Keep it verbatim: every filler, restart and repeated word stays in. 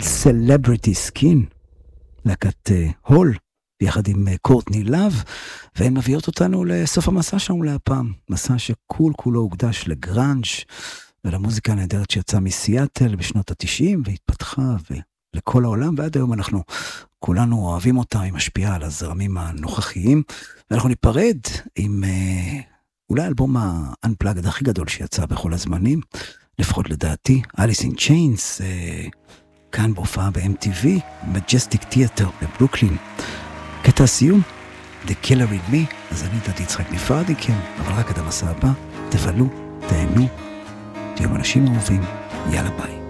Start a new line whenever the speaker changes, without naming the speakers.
Celebrity Skin, להקת הול, ביחד עם קורטני לב, והן מביאות אותנו לסוף המסע שלנו להפעם, מסע שכול כולו הוקדש לגרנג' ולמוזיקה הנהדרת שיצאה מסיאטל בשנות ה-תשעים, והתפתחה לכל העולם, ועד היום אנחנו כולנו אוהבים אותה, היא משפיעה על הזרמים הנוכחיים, ואנחנו ניפרד עם אולי האלבום ה-Unplugged הכי גדול שיצא בכל הזמנים, לפחות לדעתי, Alice in Chains, כאן בהופעה ב-אם טי וי, Majestic Theater בברוקלין. קטע הסיום, The Killer in Me, אז אני דעתי יצחק נפרדי מכם, אבל רק עד המסע הבא, תפעלו, תהנו, תהיו אנשים אהובים, יאללה ביי.